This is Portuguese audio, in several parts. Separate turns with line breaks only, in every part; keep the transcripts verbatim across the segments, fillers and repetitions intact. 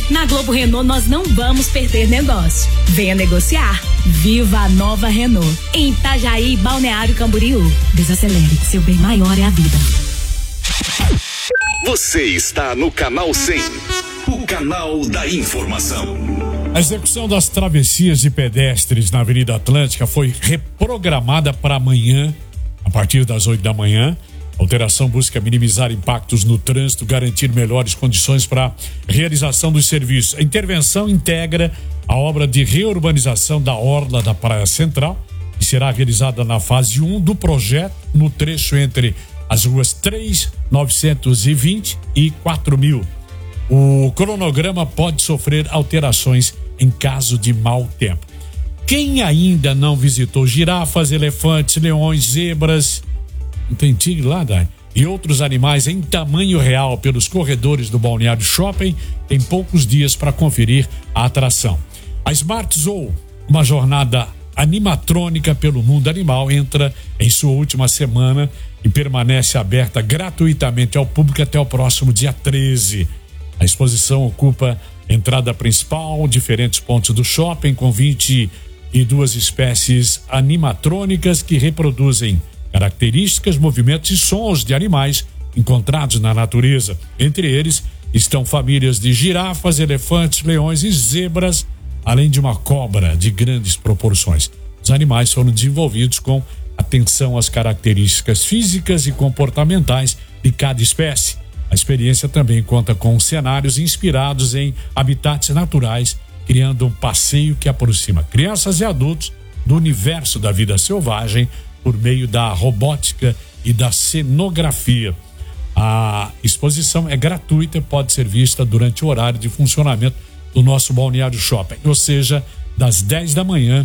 Na Globo Renault nós não vamos perder negócio. Venha negociar. Viva a nova Renault. Em Itajaí, Balneário Camboriú. Desacelere, seu bem maior é a vida.
Você está no Canal cem, o canal da informação.
A execução das travessias de pedestres na Avenida Atlântica foi reprogramada para amanhã, a partir das oito da manhã. A alteração busca minimizar impactos no trânsito, garantir melhores condições para a realização dos serviços. A intervenção integra a obra de reurbanização da Orla da Praia Central, que será realizada na fase um do projeto, no trecho entre as ruas três mil novecentos e vinte e quatro mil. O cronograma pode sofrer alterações em caso de mau tempo. Quem ainda não visitou girafas, elefantes, leões, zebras, não tem tigre lá, Dai? E outros animais em tamanho real pelos corredores do Balneário Shopping, tem poucos dias para conferir a atração. A Smart Zoo, uma jornada animatrônica pelo mundo animal, entra em sua última semana e permanece aberta gratuitamente ao público até o próximo dia treze. A exposição ocupa a entrada principal, diferentes pontos do shopping, com vinte e duas espécies animatrônicas que reproduzem características, movimentos e sons de animais encontrados na natureza. Entre eles estão famílias de girafas, elefantes, leões e zebras, além de uma cobra de grandes proporções. Os animais foram desenvolvidos com atenção às características físicas e comportamentais de cada espécie. A experiência também conta com cenários inspirados em habitats naturais, criando um passeio que aproxima crianças e adultos do universo da vida selvagem por meio da robótica e da cenografia. A exposição é gratuita e pode ser vista durante o horário de funcionamento do nosso Balneário Shopping, ou seja, das dez da manhã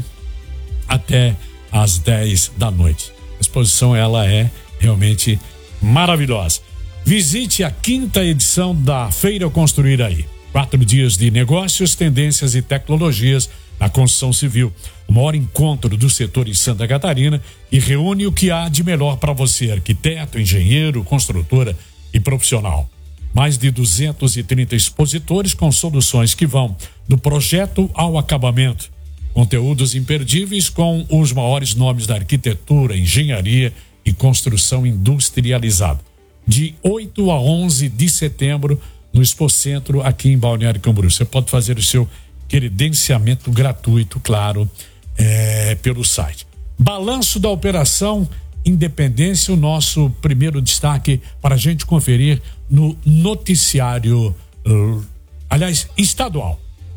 até às dez da noite. A exposição ela é realmente maravilhosa. Visite a quinta edição da Feira Construir Aí. Quatro dias de negócios, tendências e tecnologias na construção civil. O maior encontro do setor em Santa Catarina e reúne o que há de melhor para você, arquiteto, engenheiro, construtora e profissional. Mais de duzentos e trinta expositores com soluções que vão do projeto ao acabamento. Conteúdos imperdíveis com os maiores nomes da arquitetura, engenharia e construção industrializada. De oito a onze de setembro, no Expocentro, aqui em Balneário Camboriú. Você pode fazer o seu credenciamento gratuito, claro, é, pelo site. Balanço da Operação Independência, o nosso primeiro destaque para a gente conferir no noticiário, uh, aliás, estadual.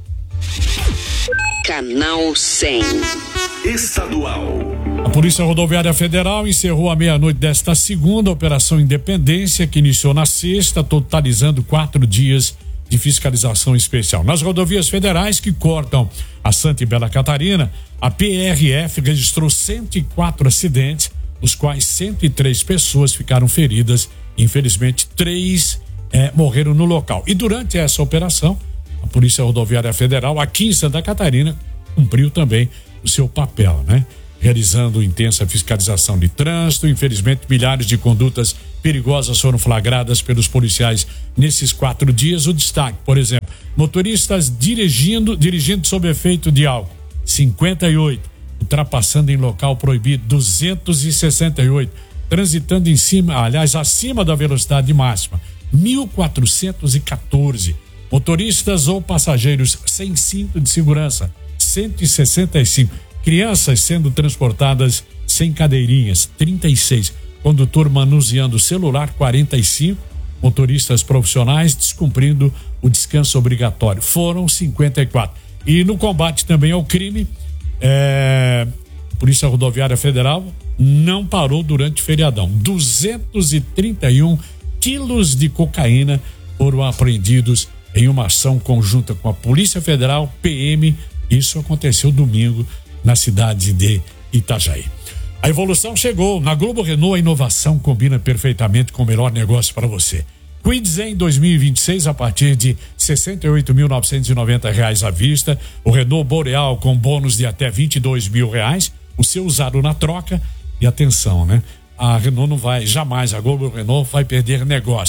Canal cem.
Estadual.
A Polícia Rodoviária Federal encerrou à meia-noite desta segunda a Operação Independência, que iniciou na sexta, totalizando quatro dias de fiscalização especial. Nas rodovias federais que cortam a Santa e Bela Catarina, a P R F registrou cento e quatro acidentes, os quais cento e três pessoas ficaram feridas. Infelizmente, três eh, morreram no local. E durante essa operação, a Polícia Rodoviária Federal, aqui em Santa Catarina, cumpriu também o seu papel, né? Realizando intensa fiscalização de trânsito. Infelizmente, milhares de condutas perigosas foram flagradas pelos policiais nesses quatro dias. O destaque, por exemplo, motoristas dirigindo, dirigindo sob efeito de álcool, cinquenta e oito, ultrapassando em local proibido, duzentos e sessenta e oito, transitando em cima, aliás, acima da velocidade máxima, mil quatrocentos e quatorze, motoristas ou passageiros sem cinto de segurança, cento e sessenta e cinco, crianças sendo transportadas sem cadeirinhas, trinta e seis, condutor manuseando celular, quarenta e cinco, motoristas profissionais descumprindo o descanso obrigatório, foram cinquenta e quatro. E no combate também ao crime, é, a Polícia Rodoviária Federal não parou durante o feriadão. duzentos e trinta e um quilos de cocaína foram apreendidos em uma ação conjunta com a Polícia Federal, P M. Isso aconteceu domingo na cidade de Itajaí. A evolução chegou. Na Globo Renault, a inovação combina perfeitamente com o melhor negócio para você. Quid em dois mil e vinte e seis a partir de sessenta e oito mil novecentos e noventa reais à vista. O Renault Boreal com bônus de até vinte e dois mil reais. O seu usado na troca. E atenção, né? A Renault não vai, jamais, a Globo Renault vai perder negócio.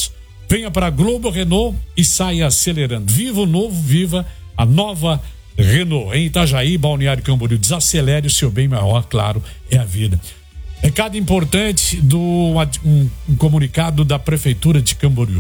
Venha para a Globo Renault e saia acelerando. Viva o novo, viva a nova Renault. Em Itajaí, Balneário Camboriú, desacelere o seu bem maior, claro, é a vida. Recado importante do um, um comunicado da Prefeitura de Camboriú.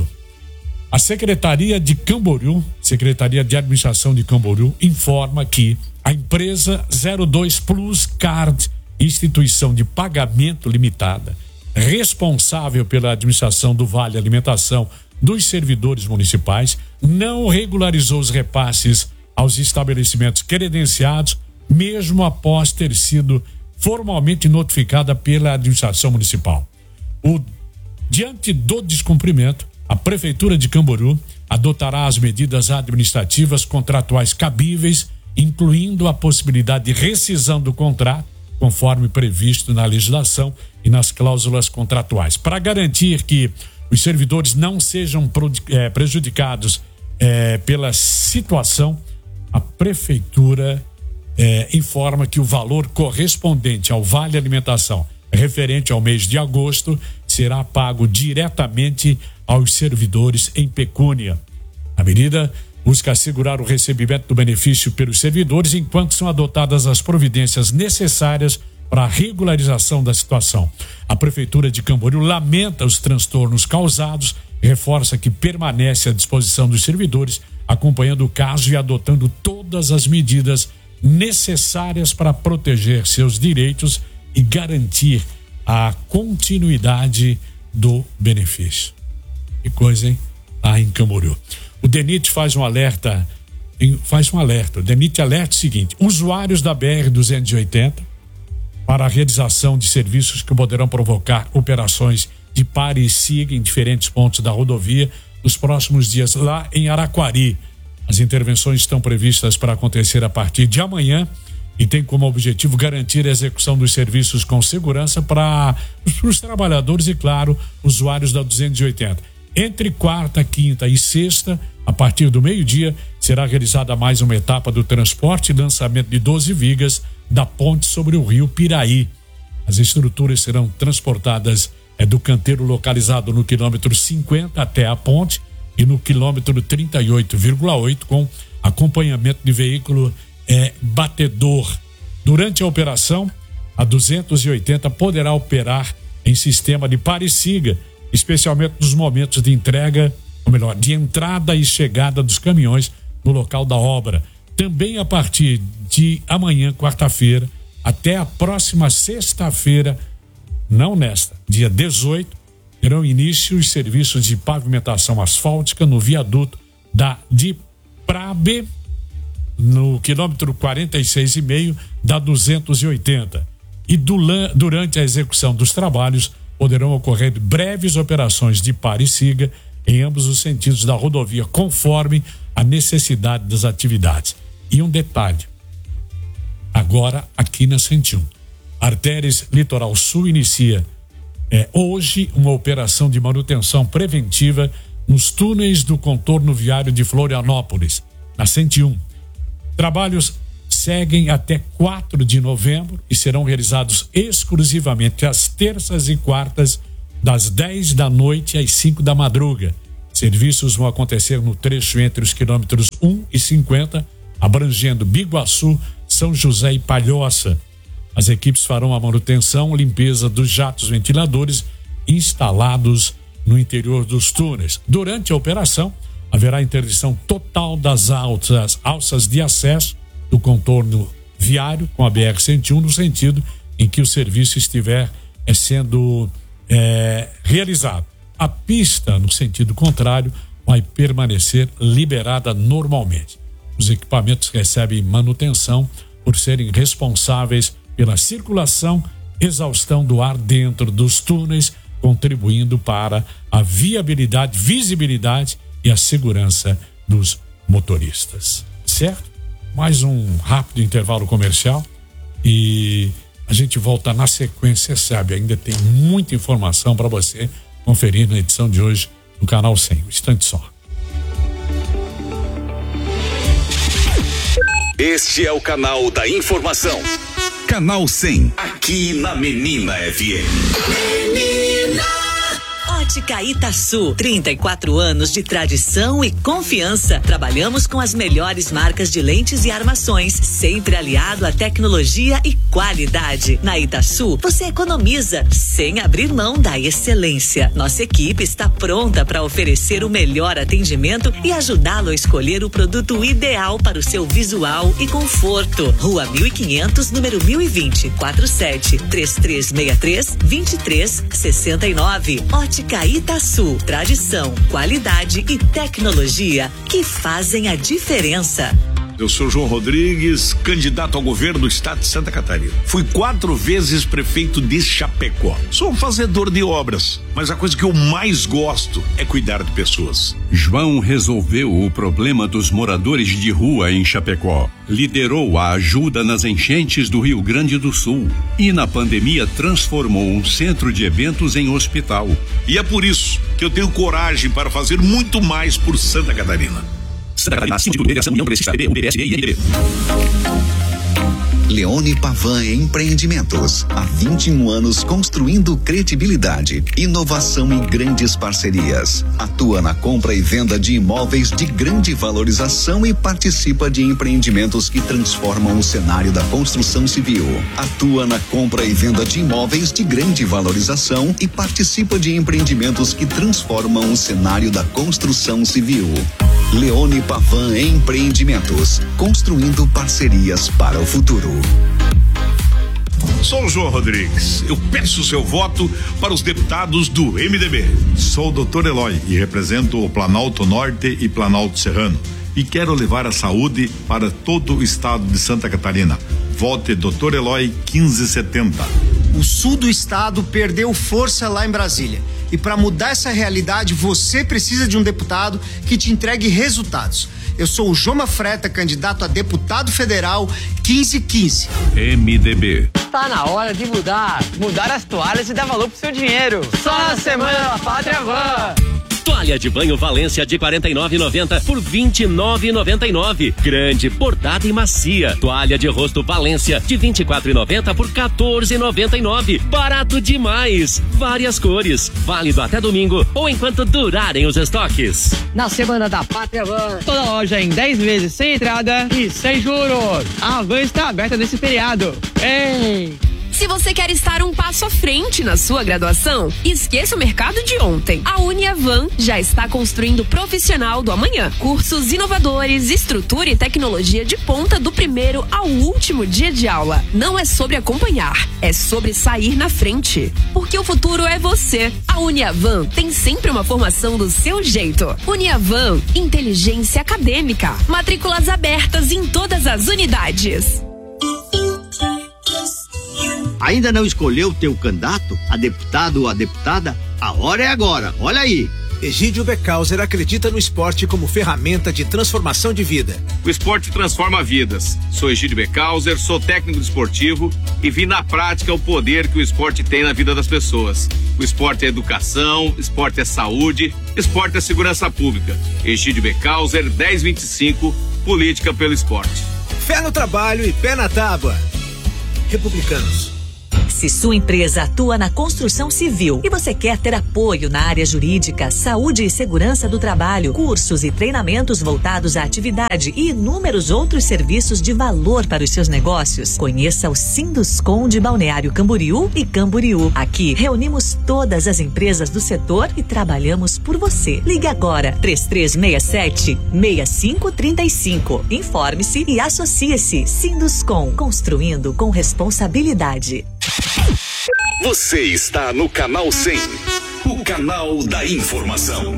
A Secretaria de Camboriú, Secretaria de Administração de Camboriú, informa que a empresa zero dois Plus Card, instituição de pagamento limitada, responsável pela administração do Vale Alimentação dos servidores municipais, não regularizou os repasses aos estabelecimentos credenciados, mesmo após ter sido formalmente notificada pela administração municipal. O, diante do descumprimento, a Prefeitura de Camboriú adotará as medidas administrativas contratuais cabíveis, incluindo a possibilidade de rescisão do contrato, conforme previsto na legislação e nas cláusulas contratuais. Para garantir que os servidores não sejam prejudicados eh, pela situação, a Prefeitura eh, informa que o valor correspondente ao Vale Alimentação referente ao mês de agosto será pago diretamente aos servidores em pecúnia. A medida busca assegurar o recebimento do benefício pelos servidores enquanto são adotadas as providências necessárias para a regularização da situação. A Prefeitura de Camboriú lamenta os transtornos causados, reforça que permanece à disposição dos servidores, acompanhando o caso e adotando todas as medidas necessárias para proteger seus direitos e garantir a continuidade do benefício. Que coisa, hein? Lá em Camboriú. O DENIT faz um alerta, faz um alerta. O DENIT alerta o seguinte: usuários da B R duzentos e oitenta para a realização de serviços que poderão provocar operações de pare e siga em diferentes pontos da rodovia nos próximos dias lá em Araquari. As intervenções estão previstas para acontecer a partir de amanhã e tem como objetivo garantir a execução dos serviços com segurança para os trabalhadores e, claro, usuários da duzentos e oitenta. Entre quarta, quinta e sexta, a partir do meio-dia, será realizada mais uma etapa do transporte e lançamento de doze vigas da ponte sobre o rio Piraí. As estruturas serão transportadas é, do canteiro localizado no quilômetro cinquenta até a ponte e no quilômetro trinta e oito vírgula oito com acompanhamento de veículo é, batedor. Durante a operação, a duzentos e oitenta poderá operar em sistema de pare e siga, especialmente nos momentos de entrega, ou melhor, de entrada e chegada dos caminhões no local da obra. Também a partir de amanhã, quarta-feira, até a próxima sexta-feira, não nesta, dia dezoito, terão início os serviços de pavimentação asfáltica no viaduto da Diprabe, no quilômetro quarenta e seis e meio da duzentos e oitenta. E durante a execução dos trabalhos, poderão ocorrer breves operações de pare e siga em ambos os sentidos da rodovia, conforme a necessidade das atividades. E um detalhe, agora aqui na cento e um, Artérias Litoral Sul inicia é, hoje uma operação de manutenção preventiva nos túneis do contorno viário de Florianópolis, na cento e um. Trabalhos seguem até quatro de novembro e serão realizados exclusivamente às terças e quartas, das dez da noite às cinco da madruga. Serviços vão acontecer no trecho entre os quilômetros um e cinquenta, abrangendo Biguaçu, São José e Palhoça. As equipes farão a manutenção e limpeza dos jatos ventiladores instalados no interior dos túneis. Durante a operação, haverá interdição total das alças, alças de acesso do contorno viário com a B R cento e um, no sentido em que o serviço estiver é, sendo é, realizado. A pista, no sentido contrário, vai permanecer liberada normalmente. Os equipamentos recebem manutenção por serem responsáveis pela circulação, exaustão do ar dentro dos túneis, contribuindo para a viabilidade, visibilidade e a segurança dos motoristas. Certo? Mais um rápido intervalo comercial e a gente volta na sequência, sabe? Ainda tem muita informação para você conferir na edição de hoje do Canal cem. Um instante só.
Este é o canal da informação. Canal cem, aqui na Menina F M.
Menina!
Ótica Itaçu, trinta e quatro anos de tradição e confiança. Trabalhamos com as melhores marcas de lentes e armações, sempre aliado à tecnologia e qualidade. Na Itaçu, você economiza sem abrir mão da excelência. Nossa equipe está pronta para oferecer o melhor atendimento e ajudá-lo a escolher o produto ideal para o seu visual e conforto. Rua mil e quinhentos, número mil e vinte, quatro sete três três seis três, dois três seis nove. Ótica Itaçu, tradição, qualidade e tecnologia que fazem a diferença.
Eu sou João Rodrigues, candidato ao governo do estado de Santa Catarina. Fui quatro vezes prefeito de Chapecó. Sou um fazedor de obras, mas a coisa que eu mais gosto é cuidar de pessoas.
João resolveu o problema dos moradores de rua em Chapecó. Liderou a ajuda nas enchentes do Rio Grande do Sul e na pandemia transformou um centro de eventos em hospital.
E é por isso que eu tenho coragem para fazer muito mais por Santa Catarina.
Santa Catarina, acima de tudo, Federação União Progressista P B, U D S e I N D.
Leone Pavan Empreendimentos. Há vinte e um anos construindo credibilidade, inovação e grandes parcerias. Atua na compra e venda de imóveis de grande valorização e participa de empreendimentos que transformam o cenário da construção civil. Atua na compra e venda de imóveis de grande valorização e participa de empreendimentos que transformam o cenário da construção civil. Leone Pavan Empreendimentos, construindo parcerias para o futuro.
Sou o João Rodrigues. Eu peço o seu voto para os deputados do M D B. Sou o doutor Eloy e represento o Planalto Norte e Planalto Serrano. E quero levar a saúde para todo o estado de Santa Catarina. Vote doutor Eloy quinze setenta.
O sul do estado perdeu força lá em Brasília. E para mudar essa realidade, você precisa de um deputado que te entregue resultados. Eu sou o Joma Freta, candidato a deputado federal quinze quinze.
M D B.
Tá na hora de mudar. Mudar as toalhas e dar valor pro seu dinheiro. Só na Semana da Pátria Van.
Toalha de banho Valência de quarenta e nove reais e noventa centavos por vinte e nove reais e noventa e nove centavos. Grande, bordada e macia. Toalha de rosto Valência de vinte e quatro reais e noventa centavos por quatorze reais e noventa e nove centavos. Barato demais. Várias cores. Válido até domingo ou enquanto durarem os estoques.
Na Semana da Pátria Van, toda loja em dez vezes sem entrada e sem juros. A Van está aberta nesse feriado. Ei!
Se você quer estar um passo à frente na sua graduação, esqueça o mercado de ontem. A Uniavan já está construindo o profissional do amanhã. Cursos inovadores, estrutura e tecnologia de ponta do primeiro ao último dia de aula. Não é sobre acompanhar, é sobre sair na frente. Porque o futuro é você. A Uniavan tem sempre uma formação do seu jeito. Uniavan, inteligência acadêmica. Matrículas abertas em todas as unidades.
Ainda não escolheu teu candidato, a deputado ou a deputada? A hora é agora, olha aí.
Egídio Becauser acredita no esporte como ferramenta de transformação de vida.
O esporte transforma vidas. Sou Egídio Becauser, sou técnico esportivo e vi na prática o poder que o esporte tem na vida das pessoas. O esporte é educação, esporte é saúde, esporte é segurança pública. Egídio Becauser, dez vinte e cinco, política pelo esporte.
Fé no trabalho e pé na tábua. Republicanos.
Se sua empresa atua na construção civil e você quer ter apoio na área jurídica, saúde e segurança do trabalho, cursos e treinamentos voltados à atividade e inúmeros outros serviços de valor para os seus negócios, conheça o Sinduscom de Balneário Camboriú e Camboriú. Aqui reunimos todas as empresas do setor e trabalhamos por você. Ligue agora três três seis sete, seis cinco três cinco. Informe-se e associe-se. Sinduscom, construindo com responsabilidade.
Você está no Canal cem, o canal da informação.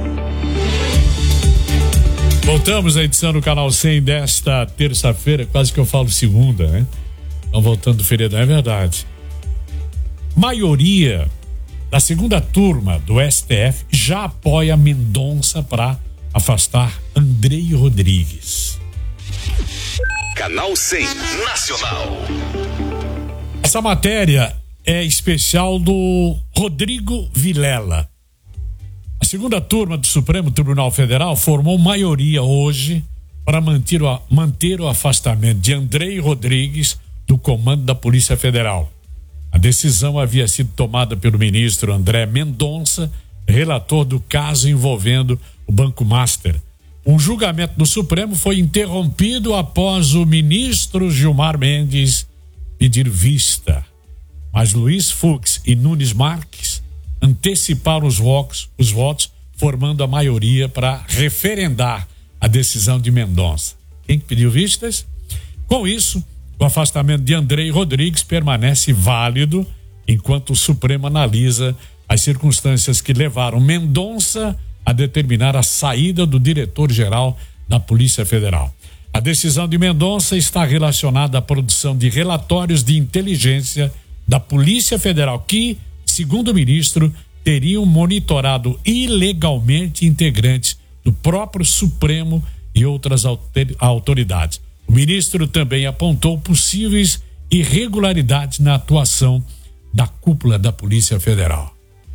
Voltamos à edição do Canal cem desta terça-feira, quase que eu falo segunda, né? Estão voltando do feriadão, é verdade. Maioria da segunda turma do S T F já apoia Mendonça para afastar Andrei Rodrigues.
Canal cem Nacional.
Essa matéria é especial do Rodrigo Vilela. A segunda turma do Supremo Tribunal Federal formou maioria hoje para manter o, manter o afastamento de Andrei Rodrigues do comando da Polícia Federal. A decisão havia sido tomada pelo ministro André Mendonça relator do caso envolvendo o Banco Master. Um julgamento do Supremo foi interrompido após o ministro Gilmar Mendes pedir vista. Mas Luiz Fux e Nunes Marques anteciparam os votos, os votos formando a maioria para referendar a decisão de Mendonça. Quem pediu vistas? Com isso, o afastamento de Andrei Rodrigues permanece válido enquanto o Supremo analisa as circunstâncias que levaram Mendonça a determinar a saída do diretor-geral da Polícia Federal. A decisão de Mendonça está relacionada à produção de relatórios de inteligência da Polícia Federal que, segundo o ministro, teriam monitorado ilegalmente integrantes do próprio Supremo e outras autoridades. O ministro também apontou possíveis irregularidades na atuação da cúpula da Polícia Federal.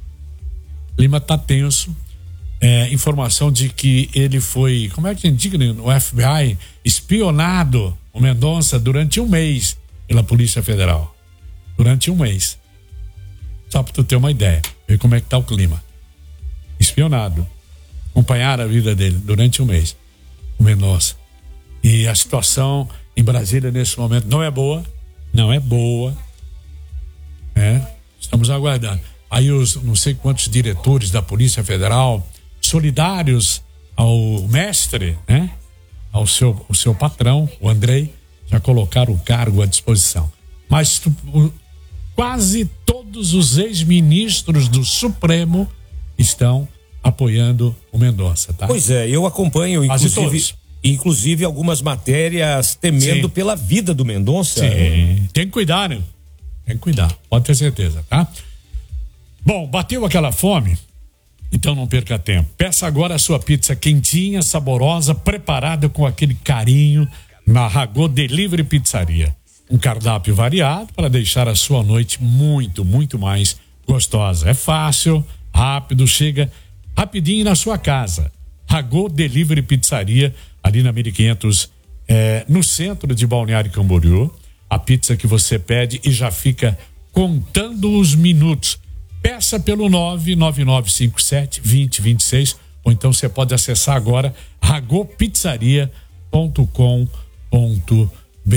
O clima está tenso. É, informação de que ele foi, como é que a gente diz no F B I, espionado, o Mendonça, durante um mês pela Polícia Federal. Durante um mês. Só para tu ter uma ideia, ver como é que tá o clima. Espionado. Acompanharam a vida dele durante um mês, o Mendonça. E a situação em Brasília nesse momento não é boa, não é boa. É, estamos aguardando. Aí os não sei quantos diretores da Polícia Federal, solidários ao mestre, né? Ao seu, o seu patrão, o Andrei, já colocaram o cargo à disposição. Mas tu, o, quase todos os ex-ministros do Supremo estão apoiando o Mendonça, tá?
Pois é, eu acompanho, inclusive, inclusive algumas matérias temendo Sim. pela vida do Mendonça.
Sim, tem que cuidar, né? Tem que cuidar, pode ter certeza, tá? Bom, bateu aquela fome? Então não perca tempo. Peça agora a sua pizza quentinha, saborosa, preparada com aquele carinho na Ragô Delivery Pizzaria. Um cardápio variado para deixar a sua noite muito, muito mais gostosa. É fácil, rápido, chega rapidinho na sua casa. Ragô Delivery Pizzaria, ali na mil e quinhentos, é, no centro de Balneário Camboriú. A pizza que você pede e já fica contando os minutos. Peça pelo nove nove nove cinco sete, dois zero dois seis ou então você pode acessar agora ragopizzaria ponto com ponto br.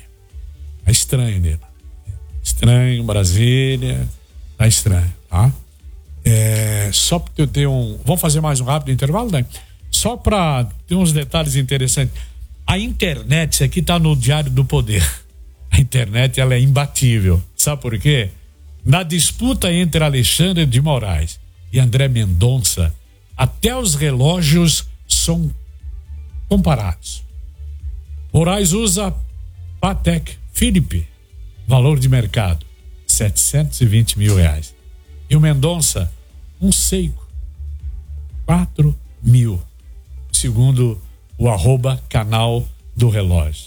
É estranho, né? Estranho, Brasília, tá estranho, tá? É, só porque eu tenho um... Vamos fazer mais um rápido intervalo, né? Só para ter uns detalhes interessantes. A internet, isso aqui tá no Diário do Poder. A internet, ela é imbatível. Sabe por quê? Na disputa entre Alexandre de Moraes e André Mendonça, até os relógios são comparados. Moraes usa Patek Philippe, valor de mercado setecentos e vinte mil reais. E o Mendonça, um Seiko, quatro mil, segundo o arroba canal do relógio.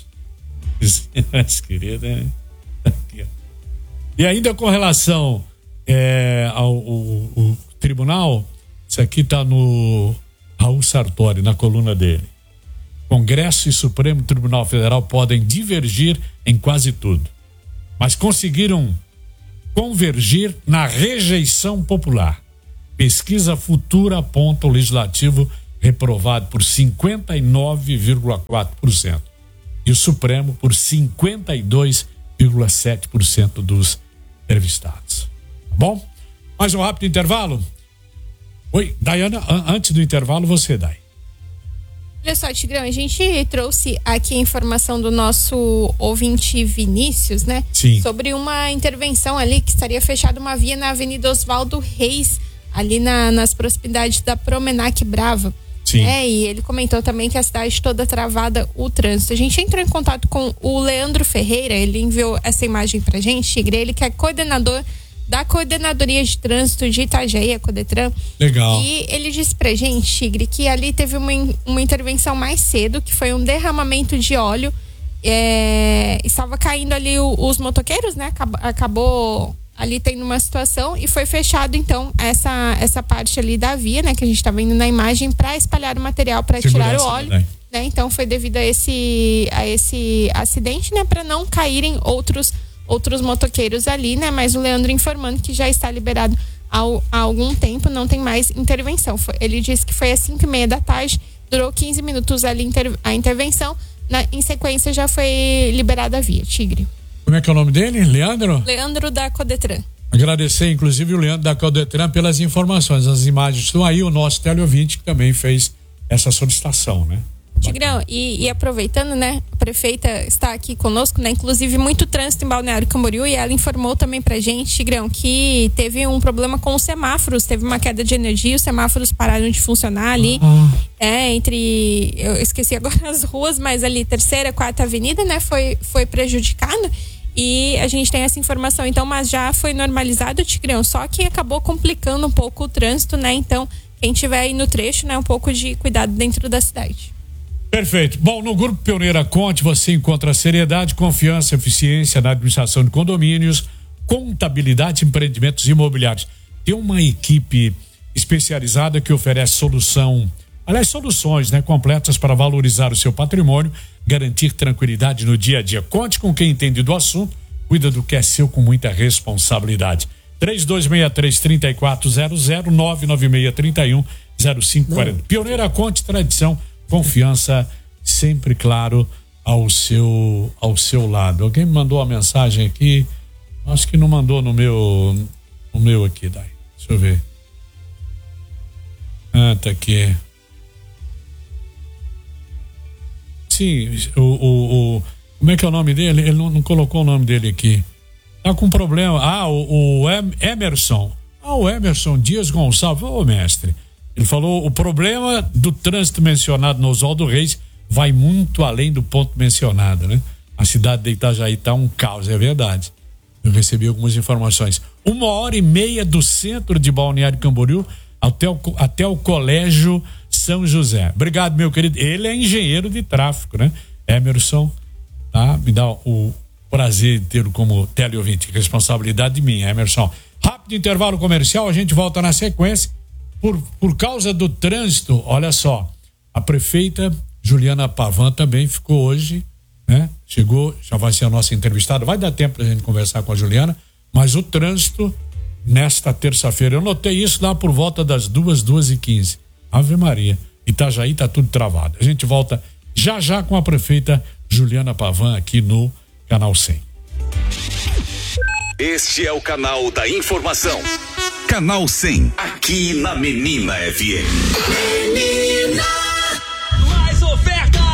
Querida, hein? E ainda com relação é, ao, ao, ao tribunal, isso aqui está no Raul Sartori, na coluna dele. Congresso e Supremo Tribunal Federal podem divergir em quase tudo, mas conseguiram convergir na rejeição popular. Pesquisa futura aponta o legislativo reprovado por cinquenta e nove vírgula quatro por cento e o Supremo por cinquenta e dois vírgula sete por cento dos entrevistados. Tá bom? Mais um rápido intervalo. Oi, Dayana, an- antes do intervalo, você, Day.
Olha só, Tigrão, a gente trouxe aqui a informação do nosso ouvinte Vinícius, né?
Sim.
Sobre uma intervenção ali que estaria fechada uma via na Avenida Oswaldo Reis, ali na, nas proximidades da Promenac Brava.
Sim.
É, e ele comentou também que a cidade toda travada o trânsito. A gente entrou em contato com o Leandro Ferreira, ele enviou essa imagem pra gente, Tigre, ele que é coordenador da Coordenadoria de Trânsito de Itajaí, a Codetran.
Legal.
E ele disse pra gente, Tigre, que ali teve uma, uma intervenção mais cedo, que foi um derramamento de óleo. É, estava caindo ali o, os motoqueiros, né? Acabou, acabou ali tendo uma situação e foi fechado, então, essa, essa parte ali da via, né? Que a gente tá vendo na imagem, para espalhar o material, para tirar o óleo. Né? Né? Então, foi devido a esse, a esse acidente, né? Para não caírem outros outros motoqueiros ali, né? Mas o Leandro informando que já está liberado há, há algum tempo não tem mais intervenção. Foi, ele disse que foi às cinco e meia da tarde, durou quinze minutos ali inter, a intervenção, na, em sequência já foi liberada a via. Tigre.
Como é que é o nome dele? Leandro?
Leandro da Codetran.
Agradecer, inclusive, o Leandro da Codetran pelas informações. As imagens estão aí, o nosso teleouvinte que também fez essa solicitação, né?
Tigrão, e, e aproveitando, né, a prefeita está aqui conosco, né, inclusive muito trânsito em Balneário Camboriú, e ela informou também pra gente, Tigrão, que teve um problema com os semáforos, teve uma queda de energia, os semáforos pararam de funcionar ali, uhum. é, entre, eu esqueci agora as ruas, mas ali, terceira, quarta avenida, né, foi, foi prejudicado, e a gente tem essa informação, então, mas já foi normalizado, Tigrão, só que acabou complicando um pouco o trânsito, né, então, quem tiver aí no trecho, né, um pouco de cuidado dentro da cidade.
Perfeito. Bom, no Grupo Pioneira Conte você encontra seriedade, confiança, eficiência na administração de condomínios, contabilidade e empreendimentos imobiliários. Tem uma equipe especializada que oferece solução, aliás, soluções, né, completas para valorizar o seu patrimônio, garantir tranquilidade no dia a dia. Conte com quem entende do assunto, cuida do que é seu com muita responsabilidade. três dois seis três, três quatro zero zero, nove nove seis três um, zero cinco quatro zero. Pioneira Conte, tradição, confiança, sempre, claro, ao seu, ao seu lado. Alguém me mandou uma mensagem aqui, acho que não mandou no meu, no meu aqui, daí. Deixa eu ver. Ah, tá aqui. Sim, o, o, o como é que é o nome dele? Ele não, não colocou o nome dele aqui. Tá com problema. Ah, o, o Emerson. Ah, o Emerson Dias Gonçalves. Ô, mestre. Ele falou, o problema do trânsito mencionado no Oswaldo Reis vai muito além do ponto mencionado, né? A cidade de Itajaí tá um caos, é verdade. Eu recebi algumas informações. Uma hora e meia do centro de Balneário Camboriú até o, até o Colégio São José. Obrigado, meu querido. Ele é engenheiro de tráfego, né? Emerson, tá? Me dá o prazer de tê-lo como teleouvinte. Responsabilidade minha, Emerson. Rápido intervalo comercial, a gente volta na sequência. Por, por causa do trânsito, olha só, a prefeita Juliana Pavan também ficou hoje, né? Chegou, já vai ser a nossa entrevistada, vai dar tempo pra gente conversar com a Juliana, mas o trânsito nesta terça-feira, eu notei isso lá por volta das duas, duas e quinze. Ave Maria, Itajaí tá tudo travado. A gente volta já já com a prefeita Juliana Pavan aqui no Canal cem.
Este é o canal da informação. Canal cem, aqui na Menina F M.
Menina! Mais ofertas!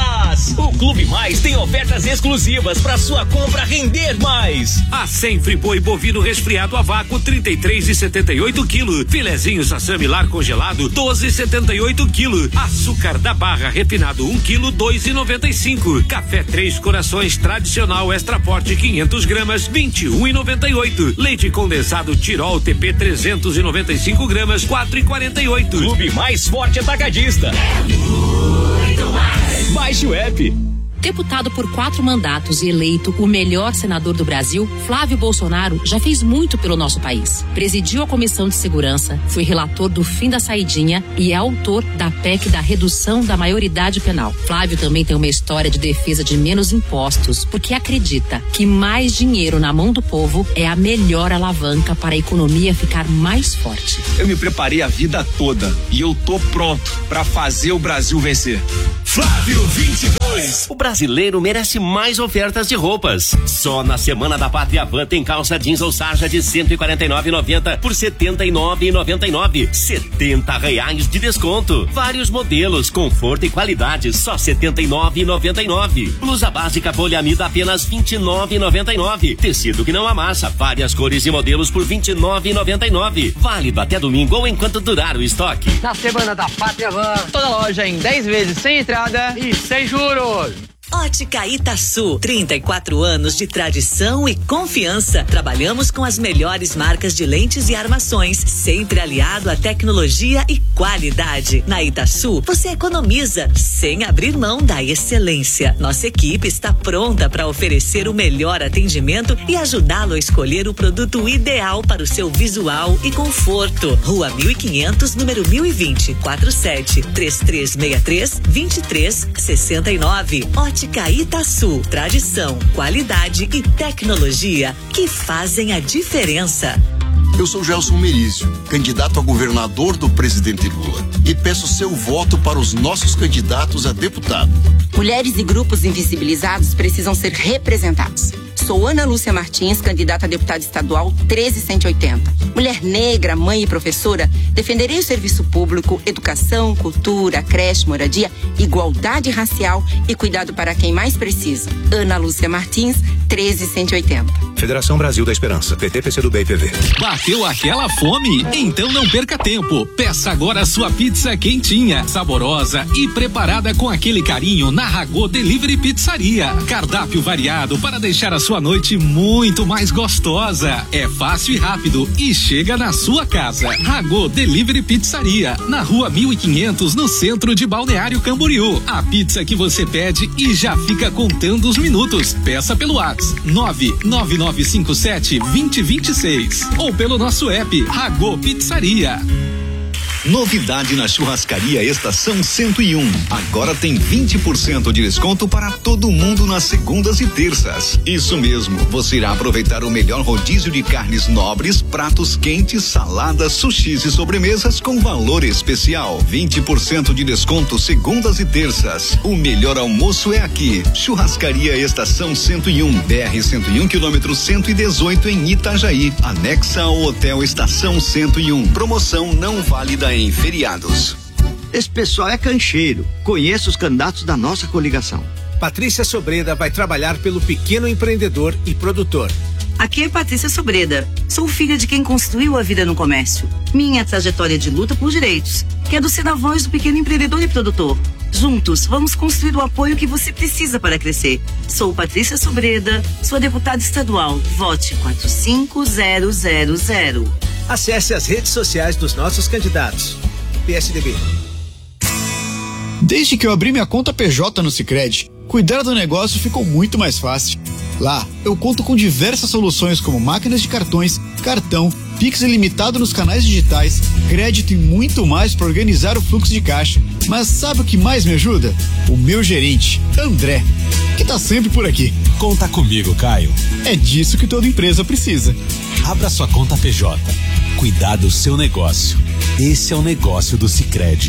O Clube Mais tem ofertas exclusivas para sua compra render mais.
A cem Friboi bovino resfriado a vácuo trinta e três e setenta e oito quilos. Filezinho Sassami lar congelado doze e setenta e oito quilos. Açúcar da Barra refinado um quilo dois e noventa e cinco. Café Três Corações tradicional extra forte quinhentos gramas vinte e um e noventa e oito. Leite condensado Tirol T P trezentos e noventa e cinco gramas quatro e quarenta e oito.
Clube Mais Forte Atacadista. É muito mais. Baixe o app.
Deputado por quatro mandatos e eleito o melhor senador do Brasil, Flávio Bolsonaro já fez muito pelo nosso país. Presidiu a Comissão de Segurança, foi relator do fim da saidinha e é autor da P E C da redução da maioridade penal. Flávio também tem uma história de defesa de menos impostos, porque acredita que mais dinheiro na mão do povo é a melhor alavanca para a economia ficar mais forte.
Eu me preparei a vida toda e eu tô pronto para fazer o Brasil vencer.
Flávio vinte e dois.
O brasileiro merece mais ofertas de roupas. Só na Semana da Pátria Van tem calça jeans ou sarja de cento e quarenta e nove reais e noventa centavos por setenta e nove reais e noventa e nove centavos. setenta reais de desconto. Vários modelos, conforto e qualidade, só setenta e nove reais e noventa e nove centavos. Blusa básica poliamida apenas vinte e nove reais e noventa e nove centavos. Tecido que não amassa, várias cores e modelos por vinte e nove reais e noventa e nove centavos. Válido até domingo ou enquanto durar o estoque.
Na Semana da Pátria Van, toda loja em dez vezes sem entrada e sem juros.
Ótica Itaçu, trinta e quatro anos de tradição e confiança. Trabalhamos com as melhores marcas de lentes e armações, sempre aliado à tecnologia e qualidade. Na Itaçu, você economiza sem abrir mão da excelência. Nossa equipe está pronta para oferecer o melhor atendimento e ajudá-lo a escolher o produto ideal para o seu visual e conforto. Rua mil e quinhentos, número mil e vinte, quarenta e sete, trinta e três sessenta e três, vinte e três sessenta e nove. Ótica Itaçu, tradição, qualidade e tecnologia que fazem a diferença.
Eu sou Gelson Merizio, candidato a governador do presidente Lula, e peço seu voto para os nossos candidatos a deputado.
Mulheres e grupos invisibilizados precisam ser representados. Sou Ana Lúcia Martins, candidata a deputada estadual treze cento e oitenta. Mulher negra, mãe e professora, defenderei o serviço público, educação, cultura, creche, moradia, igualdade racial e cuidado para quem mais precisa. Ana Lúcia Martins, treze cento e oitenta.
Federação Brasil da Esperança, P T, P C do B e P V.
Bateu aquela fome? Então não perca tempo. Peça agora a sua pizza quentinha, saborosa e preparada com aquele carinho na Ragô Delivery Pizzaria. Cardápio variado para deixar a sua noite muito mais gostosa. É fácil e rápido e chega na sua casa. Ragô Delivery Pizzaria, na rua mil e quinhentos, no centro de Balneário Camboriú. A pizza que você pede e já fica contando os minutos. Peça pelo WhatsApp nove nove nove cinco sete dois zero dois seis ou pelo nosso app Ragô Pizzaria.
Novidade na Churrascaria Estação cento e um. Agora tem vinte por cento de desconto para todo mundo nas segundas e terças. Isso mesmo, você irá aproveitar o melhor rodízio de carnes nobres, pratos quentes, saladas, sushis e sobremesas com valor especial. vinte por cento de desconto segundas e terças. O melhor almoço é aqui. Churrascaria Estação cento e um, B R cento e um, quilômetro cento e dezoito em Itajaí. Anexa ao Hotel Estação cento e um. Promoção não válida em feriados.
Esse pessoal é cancheiro. Conheço os candidatos da nossa coligação.
Patrícia Sobreda vai trabalhar pelo pequeno empreendedor e produtor.
Aqui é Patrícia Sobreda. Sou filha de quem construiu a vida no comércio. Minha trajetória de luta por direitos, que é do ser a voz do pequeno empreendedor e produtor. Juntos, vamos construir o apoio que você precisa para crescer. Sou Patrícia Sobreda, sua deputada estadual. Vote quatro cinco zero zero zero.
Acesse as redes sociais dos nossos candidatos. P S D B.
Desde que eu abri minha conta P J no Sicredi, cuidar do negócio ficou muito mais fácil. Lá, eu conto com diversas soluções como máquinas de cartões, cartão, Pix ilimitado nos canais digitais, crédito e muito mais para organizar o fluxo de caixa. Mas sabe o que mais me ajuda? O meu gerente, André, que tá sempre por aqui.
Conta comigo, Caio.
É disso que toda empresa precisa.
Abra sua conta P J. Cuidar do seu negócio. Esse é o negócio do Sicredi.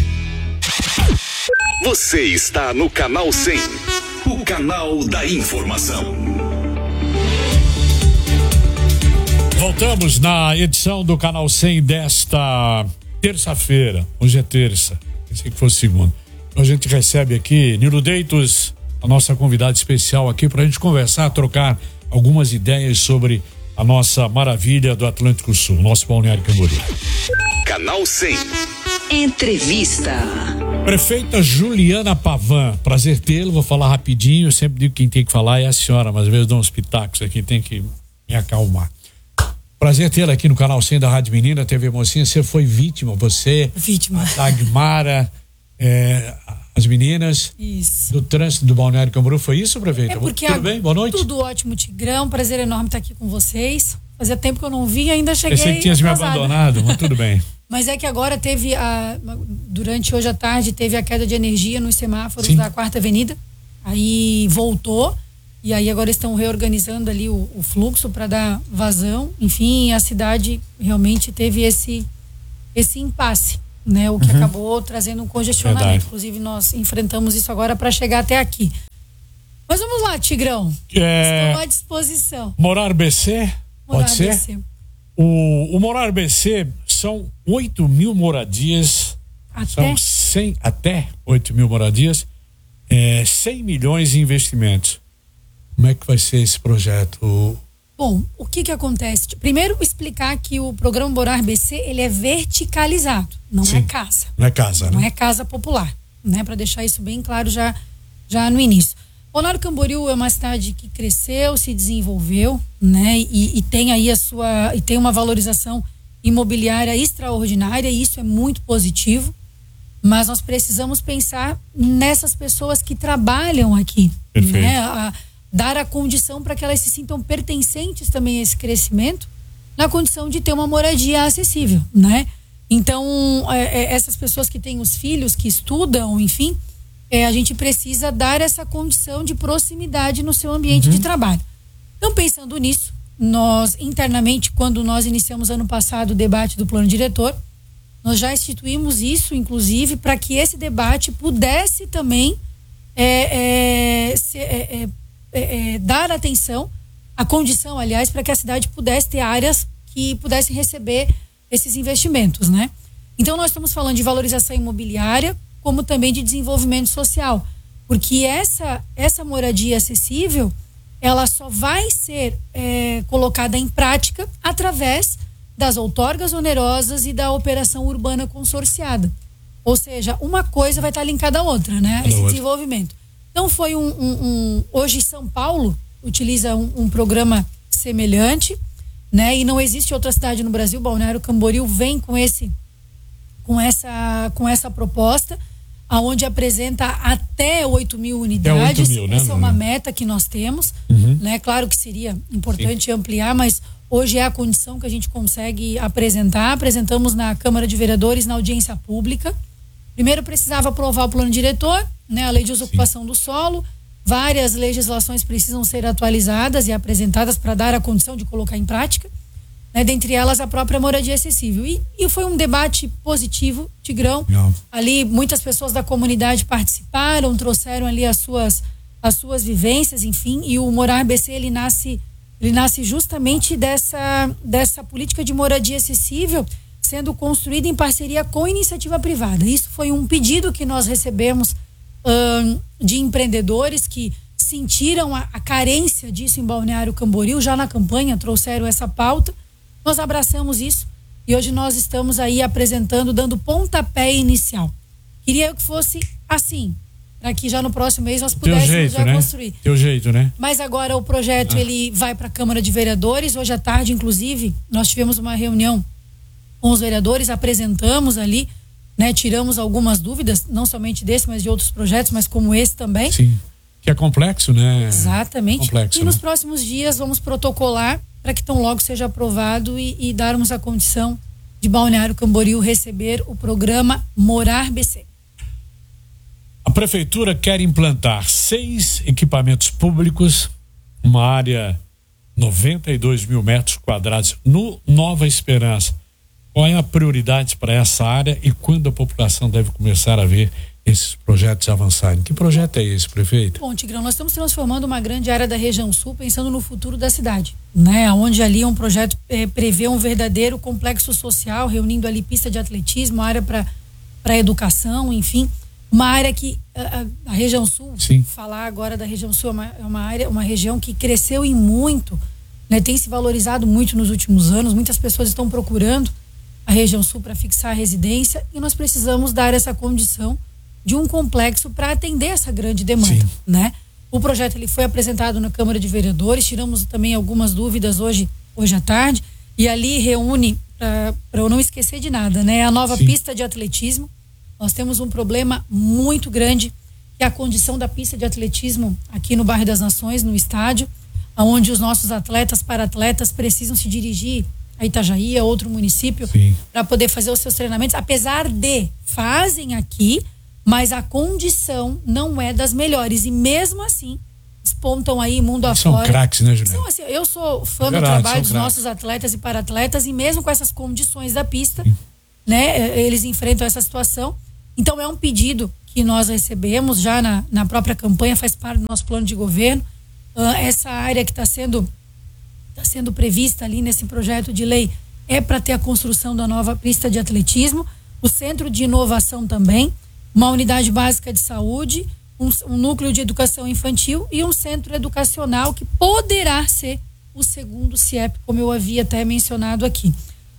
Você está no Canal cem, o canal da informação.
Voltamos na edição do Canal cem desta terça-feira. Hoje é terça. Pensei que fosse segunda. A gente recebe aqui Nilo Deitos, a nossa convidada especial aqui, para a gente conversar, trocar algumas ideias sobre a nossa maravilha do Atlântico Sul, nosso Balneário Camboriú.
Canal cem.
Entrevista.
Prefeita Juliana Pavan, prazer tê-lo, vou falar rapidinho, eu sempre digo que quem tem que falar é a senhora, mas às vezes dou uns pitacos aqui, tem que me acalmar. Prazer tê-la aqui no Canal cem da Rádio Menina, T V Mocinha, você foi vítima, você,
vítima.
a Dagmara, é, as meninas
isso.
do trânsito do Balneário Camboriú, foi isso, prefeita?
É porque
tudo bem? Boa noite.
Tudo ótimo, Tigrão, prazer enorme estar aqui com vocês. Fazia tempo que eu não vi, ainda cheguei
Pensei que tinha me abandonado, mas tudo bem.
Mas é que agora teve, a, durante hoje à tarde, teve a queda de energia nos semáforos
Sim.
da Quarta Avenida, aí voltou, e aí agora estão reorganizando ali o, o fluxo para dar vazão, enfim, a cidade realmente teve esse, esse impasse, né? O que uhum. acabou trazendo um congestionamento. Verdade. Inclusive nós enfrentamos isso agora para chegar até aqui. Mas vamos lá, Tigrão. É... Estou à disposição.
Morar B C?
Morar
Pode ser?
B C.
O, o Morar B C são oito mil moradias.
Até?
São cem, até oito mil moradias. É, cem milhões em investimentos. Como é que vai ser esse projeto?
Bom, o que que acontece? Primeiro, explicar que o programa Morar B C, ele é verticalizado, não Sim, é casa.
Não é casa,
Não
né?
é casa popular, né? Para deixar isso bem claro já, já no início. Balneário Camboriú é uma cidade que cresceu, se desenvolveu, né? E, e tem aí a sua, e tem uma valorização imobiliária extraordinária, e isso é muito positivo. Mas nós precisamos pensar nessas pessoas que trabalham aqui,
Perfeito.
né? A, dar a condição para que elas se sintam pertencentes também a esse crescimento, na condição de ter uma moradia acessível, né? Então, é, é, essas pessoas que têm os filhos, que estudam, enfim, é, a gente precisa dar essa condição de proximidade no seu ambiente uhum. de trabalho. Então, pensando nisso, nós internamente, quando nós iniciamos ano passado o debate do plano diretor, nós já instituímos isso, inclusive, para que esse debate pudesse também é, é, se, é, é, é, dar atenção, a condição, aliás, para que a cidade pudesse ter áreas que pudessem receber esses investimentos, né? Então, nós estamos falando de valorização imobiliária, como também de desenvolvimento social, porque essa, essa moradia acessível, ela só vai ser é, colocada em prática através das outorgas onerosas e da operação urbana consorciada. Ou seja, uma coisa vai estar linkada à outra, né? Esse desenvolvimento. Então foi um, um, um hoje São Paulo utiliza um, um programa semelhante, né? E não existe outra cidade no Brasil, Balneário Camboriú vem com esse, com essa, com essa proposta, aonde apresenta até oito mil unidades. É oito mil, né? Essa é uma meta que nós temos, uhum. né? Claro que seria importante Sim. ampliar, mas hoje é a condição que a gente consegue apresentar. Apresentamos na Câmara de Vereadores, na audiência pública. Primeiro precisava aprovar o plano diretor, né? A lei de desocupação Sim. do solo. Várias legislações precisam ser atualizadas e apresentadas para dar a condição de colocar em prática, né? Dentre elas a própria moradia acessível. E, e foi um debate positivo, Tigrão. Não. Ali muitas pessoas da comunidade participaram, trouxeram ali as suas, as suas vivências, enfim. E o Morar B C, ele nasce... Ele nasce justamente dessa, dessa política de moradia acessível sendo construída em parceria com a iniciativa privada. Isso foi um pedido que nós recebemos hum, de empreendedores que sentiram a, a carência disso em Balneário Camboriú, já na campanha trouxeram essa pauta. Nós abraçamos isso e hoje nós estamos aí apresentando, dando pontapé inicial. Queria que fosse assim, para que já no próximo mês nós pudéssemos jeito, já né? construir.
Teu jeito, né?
Mas agora o projeto ah. ele vai para a Câmara de Vereadores. Hoje à tarde, inclusive, nós tivemos uma reunião com os vereadores, apresentamos ali, né? Tiramos algumas dúvidas, não somente desse, mas de outros projetos, mas como esse também.
Sim, que é complexo, né?
Exatamente.
Complexo,
e
né? Nos
próximos dias vamos protocolar para que tão logo seja aprovado e, e darmos a condição de Balneário Camboriú receber o programa Morar B C.
A prefeitura quer implantar seis equipamentos públicos, uma área noventa e dois mil metros quadrados no Nova Esperança. Qual é a prioridade para essa área e quando a população deve começar a ver esses projetos avançarem? Que projeto é esse, prefeito?
Bom, Tigrão, nós estamos transformando uma grande área da região sul pensando no futuro da cidade, né? Onde ali um projeto eh, prevê um verdadeiro complexo social, reunindo ali pista de atletismo, área para para educação, enfim. Uma área que a, a região sul, Sim. falar agora da região sul, é uma, é uma área, uma região que cresceu em muito, né? Tem se valorizado muito nos últimos anos, muitas pessoas estão procurando a região sul para fixar a residência e nós precisamos dar essa condição de um complexo para atender essa grande demanda, Sim. né? O projeto ele foi apresentado na Câmara de Vereadores, tiramos também algumas dúvidas hoje, hoje à tarde, e ali reúne, para eu não esquecer de nada, né? A nova Sim. pista de atletismo. Nós temos um problema muito grande, que é a condição da pista de atletismo aqui no bairro das Nações, no estádio, onde os nossos atletas, para-atletas precisam se dirigir a Itajaí, a outro município, para poder fazer os seus treinamentos, apesar de fazem aqui, mas a condição não é das melhores e mesmo assim despontam aí mundo afora.
São craques, né, Juliana?
São, assim, eu sou fã do trabalho dos nossos atletas e para-atletas e mesmo com essas condições da pista, Sim. né, eles enfrentam essa situação. Então é um pedido que nós recebemos já na, na própria campanha, faz parte do nosso plano de governo. Uh, essa área que está sendo, tá sendo prevista ali nesse projeto de lei é para ter a construção da nova pista de atletismo, o centro de inovação também, uma unidade básica de saúde, um, um núcleo de educação infantil e um centro educacional que poderá ser o segundo C I E P, como eu havia até mencionado aqui.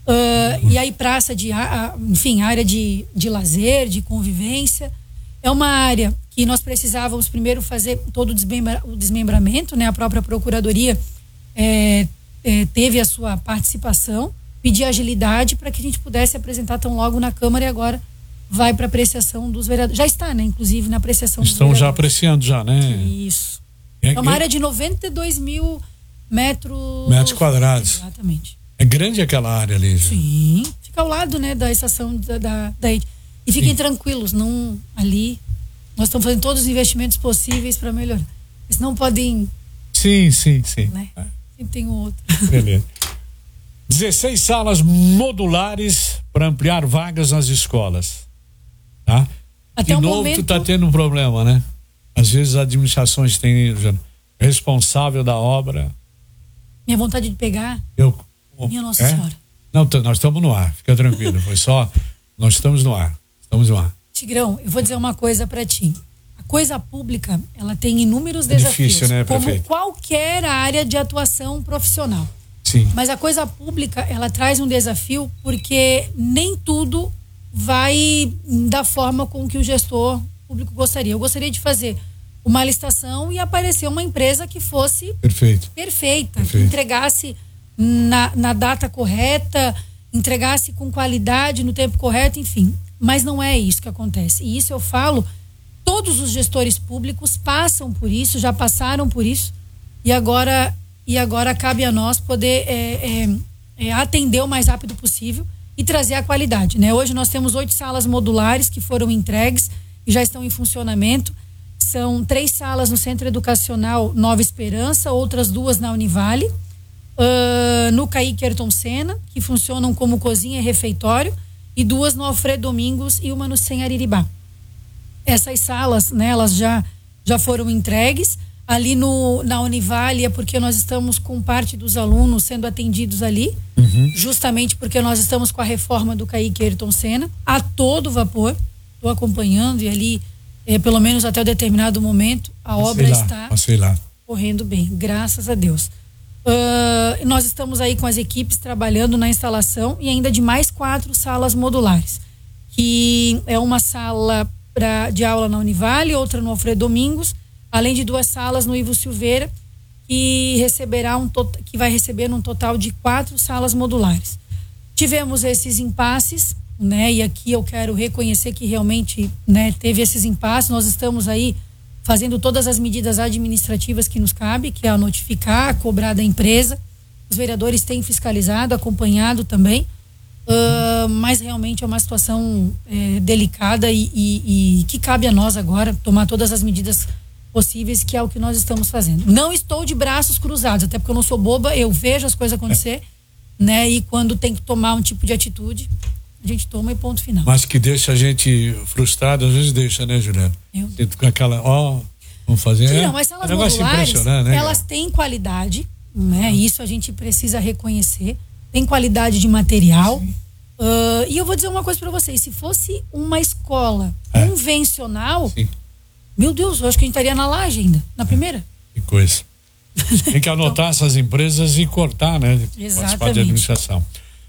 Uh, e aí praça de, enfim, área de, de lazer, de convivência. É uma área que nós precisávamos primeiro fazer todo o, desmembra, o desmembramento, né? A própria Procuradoria é, é, teve a sua participação, pedir agilidade para que a gente pudesse apresentar tão logo na Câmara e agora vai para apreciação dos vereadores. Já está, né? Inclusive na apreciação dos
Estão
vereadores.
já apreciando já, né?
Isso. É, é uma é... área de noventa e dois mil metros...
Metros quadrados.
Exatamente.
É grande aquela área ali. Já.
Sim, fica ao lado, né, da estação da, da, da E fiquem Sim. tranquilos, não ali. Nós estamos fazendo todos os investimentos possíveis para melhorar. Eles não podem.
Sim, sim, sim.
Né? Tem outro.
Beleza. dezesseis salas modulares para ampliar vagas nas escolas. Tá?
Até
De
o
novo,
momento...
tu tá tendo um problema, né? Às vezes as administrações têm responsável da obra.
Minha vontade de pegar.
Eu,
Minha Nossa
é?
Senhora.
Não, t- nós estamos no ar, fica tranquilo. Foi só. Nós estamos no ar. Estamos no ar.
Tigrão, eu vou dizer uma coisa para ti. A coisa pública, ela tem inúmeros
É
desafios.
difícil, né,
como
prefeito?
qualquer área de atuação profissional.
Sim.
Mas a coisa pública, ela traz um desafio porque nem tudo vai da forma com que o gestor público gostaria. Eu gostaria de fazer uma licitação e aparecer uma empresa que fosse
Perfeito.
perfeita,
Perfeito.
que entregasse na, na data correta, entregasse com qualidade no tempo correto, enfim. Mas não é isso que acontece. E isso eu falo, todos os gestores públicos passam por isso, já passaram por isso, e agora, e agora cabe a nós poder é, é, é, atender o mais rápido possível e trazer a qualidade, né? Hoje nós temos oito salas modulares que foram entregues e já estão em funcionamento. São três salas no Centro Educacional Nova Esperança, outras duas na Univale, uh, no Caíque Ayrton Senna, que funcionam como cozinha e refeitório, e duas no Alfredo Domingos e uma no Sem Ariribá. Essas salas, né, elas já, já foram entregues. Ali no, na Univale é porque nós estamos com parte dos alunos sendo atendidos ali, uhum. justamente porque nós estamos com a reforma do Caíque Ayrton Senna a todo vapor. Estou acompanhando e ali, é, pelo menos até um determinado momento, a
Passei
obra
lá,
está
passei lá.
correndo bem, graças a Deus. Uh, nós estamos aí com as equipes trabalhando na instalação e ainda de mais quatro salas modulares, que é uma sala pra, de aula na Univale, outra no Alfredo Domingos, além de duas salas no Ivo Silveira, que receberá um to- que vai receber um total de quatro salas modulares. Tivemos esses impasses, né? E aqui eu quero reconhecer que realmente, né, teve esses impasses. Nós estamos aí fazendo todas as medidas administrativas que nos cabe, que é a notificar, a cobrar da empresa. Os vereadores têm fiscalizado, acompanhado também, uh, mas realmente é uma situação é, delicada e, e, e que cabe a nós agora tomar todas as medidas possíveis, que é o que nós estamos fazendo. Não estou de braços cruzados, até porque eu não sou boba, eu vejo as coisas acontecer, é. né? E quando tem que tomar um tipo de atitude, a gente toma e ponto final.
Mas que deixa a gente frustrado, às vezes deixa, né, Juliana?
Eu...
Com aquela, ó, oh, vamos fazer.
Sim,
é,
não, mas elas
é um negócio
modulares,
impressionante, né?
elas têm qualidade, né? Isso a gente precisa reconhecer. Tem qualidade de material. Uh, e eu vou dizer uma coisa para vocês: se fosse uma escola é. convencional, Sim. meu Deus, eu acho que a gente estaria na laje ainda, na primeira.
Que coisa. Tem que anotar então, essas empresas e cortar, né? Participar de administração.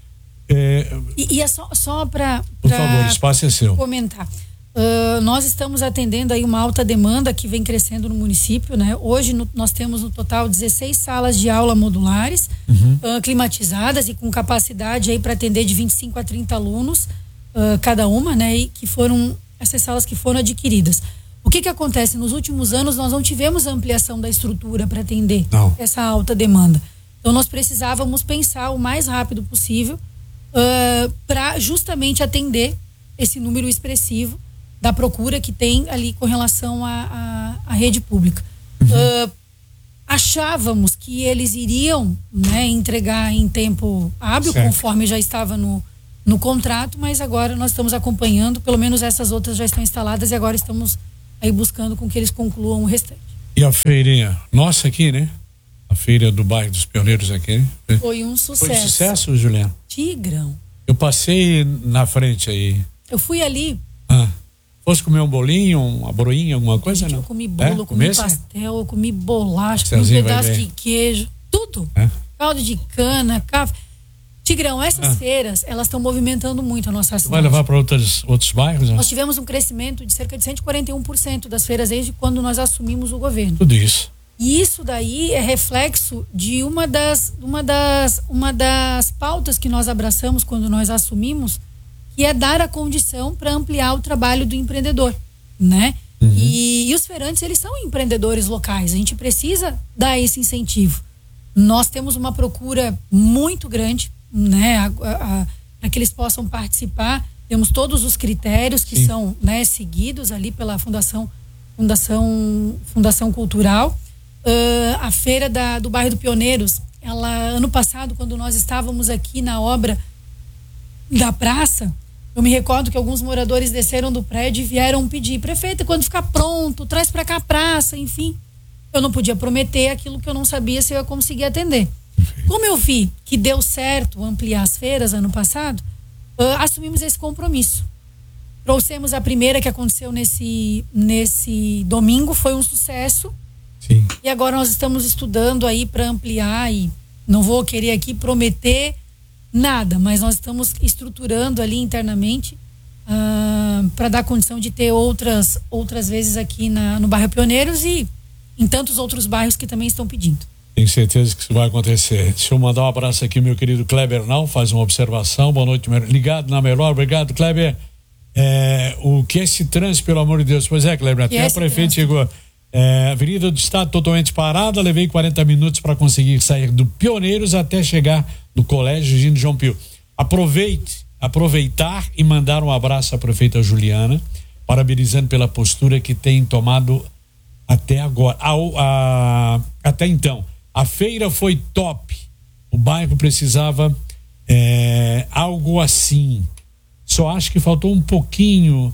É,
e, e é só, só para
Por favor, o espaço é seu.
Comentar. Uh, nós estamos atendendo aí uma alta demanda que vem crescendo no município, né? Hoje no, nós temos no total dezesseis salas de aula modulares, uhum. uh, climatizadas e com capacidade aí para atender de vinte e cinco a trinta alunos uh, cada uma, né? E que foram essas salas que foram adquiridas. O que que acontece? Nos últimos anos nós não tivemos ampliação da estrutura para atender não. essa alta demanda. Então nós precisávamos pensar o mais rápido possível Uh, para justamente atender esse número expressivo da procura que tem ali com relação à rede pública. Uhum. Uh, achávamos que eles iriam, né, entregar em tempo hábil, certo. Conforme já estava no, no contrato, mas agora nós estamos acompanhando, pelo menos essas outras já estão instaladas e agora estamos aí buscando com que eles concluam o restante.
E a feirinha nossa aqui, né? A feira do bairro dos Pioneiros aqui.
Foi um sucesso.
Foi um sucesso, Juliana?
Tigrão.
Eu passei na frente aí.
Eu fui ali.
Ah, fosse comer um bolinho, uma broinha, alguma coisa,
Gente,
não?
Eu comi bolo, é? eu comi Comece? pastel, eu comi bolacha, comi um pedaço de queijo, tudo.
É?
Caldo de cana, café. Tigrão, essas ah. feiras, elas estão movimentando muito a nossa cidade.
Vai levar para outros, outros bairros? Né?
Nós tivemos um crescimento de cerca de cento e quarenta e um por cento das feiras desde quando nós assumimos o governo.
Tudo isso.
E isso daí é reflexo de uma das, uma das, uma das pautas que nós abraçamos quando nós assumimos, que é dar a condição para ampliar o trabalho do empreendedor, né? Uhum. E, e os feirantes, eles são empreendedores locais, a gente precisa dar esse incentivo. Nós temos uma procura muito grande, né? Para que eles possam participar, temos todos os critérios que Sim. são, né, seguidos ali pela Fundação, Fundação, Fundação Cultural. Uh, a feira da, do bairro do Pioneiros, ela, ano passado, quando nós estávamos aqui na obra da praça, eu me recordo que alguns moradores desceram do prédio e vieram pedir: prefeita, quando ficar pronto, traz para cá a praça, enfim. Eu não podia prometer aquilo que eu não sabia se eu ia conseguir atender. Como eu vi que deu certo ampliar as feiras ano passado, uh, assumimos esse compromisso. Trouxemos a primeira, que aconteceu nesse, nesse domingo, foi um sucesso.
Sim.
E agora nós estamos estudando aí para ampliar, e não vou querer aqui prometer nada, mas nós estamos estruturando ali internamente uh, para dar condição de ter outras, outras vezes aqui na, no bairro Pioneiros e em tantos outros bairros que também estão pedindo.
Tenho certeza que isso vai acontecer. Deixa eu mandar um abraço aqui, meu querido Kleber Nau, faz uma observação. Boa noite, ligado na melhor. Obrigado, Kleber. É, o que é esse trânsito, pelo amor de Deus? Pois é, Kleber, até o prefeito chegou. É, Avenida do Estado totalmente parada, levei quarenta minutos para conseguir sair do Pioneiros até chegar no Colégio Gino João Pio. Aproveite, aproveitar e mandar um abraço à prefeita Juliana, parabenizando pela postura que tem tomado até agora, a, a, até então. A feira foi top, o bairro precisava é, algo assim. Só acho que faltou um pouquinho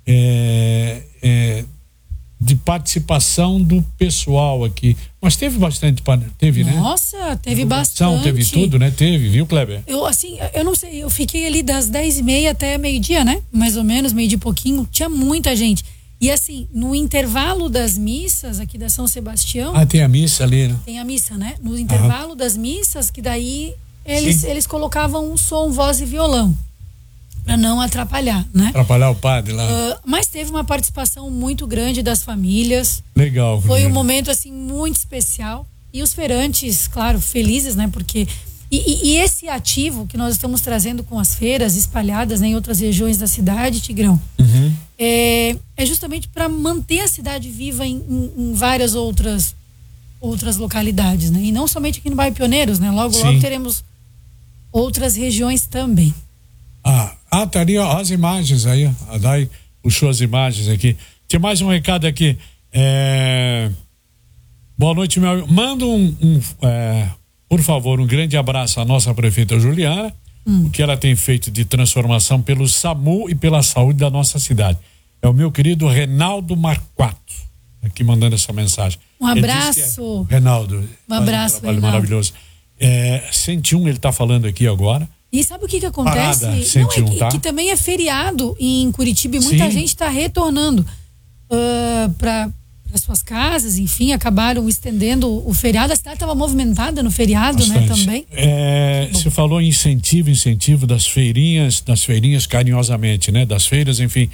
é, é, de participação do pessoal aqui. Mas teve bastante, teve, né?
Nossa, teve bastante.
Teve tudo, né? Teve, viu, Kleber?
Eu, assim, eu não sei, eu fiquei ali das dez e meia até meio-dia, né? Mais ou menos, meio-dia e pouquinho. Tinha muita gente. E assim, no intervalo das missas aqui da São Sebastião...
Ah, tem a missa ali, né?
Tem a missa, né? No intervalo Aham. das missas, que daí eles, eles colocavam um som, voz e violão. Para não atrapalhar, né?
Atrapalhar o padre lá.
Uh, mas teve uma participação muito grande das famílias.
Legal.
Foi
um
momento, assim, muito especial. E os feirantes, claro, felizes, né? Porque... E, e, e esse ativo que nós estamos trazendo com as feiras espalhadas, né, em outras regiões da cidade, Tigrão,
uhum.
é, é justamente para manter a cidade viva em, em, em várias outras, outras localidades, né? E não somente aqui no bairro Pioneiros, né? Logo, Sim. logo teremos outras regiões também.
Ah, ah tá ali, ó, as imagens aí, a Dai puxou as imagens aqui. Tem mais um recado aqui. É... Boa noite, meu amigo. Manda um, um é... por favor, um grande abraço à nossa prefeita Juliana, hum. o que ela tem feito de transformação pelo SAMU e pela saúde da nossa cidade. É o meu querido Renaldo Marquato, aqui mandando essa mensagem.
Um abraço.
É, Renaldo.
Um abraço,
um trabalho
Renaldo.
Maravilhoso. É, cento e um, ele está falando aqui agora.
E sabe o que que acontece?
Parada, cento e um,
Não, é que,
tá?
que também é feriado em Curitiba e muita
Sim.
gente está retornando uh, para as suas casas, enfim, acabaram estendendo o feriado. A cidade estava movimentada no feriado,
Bastante.
né, também.
É, você falou em incentivo, incentivo das feirinhas, das feirinhas carinhosamente, né, das feiras, enfim.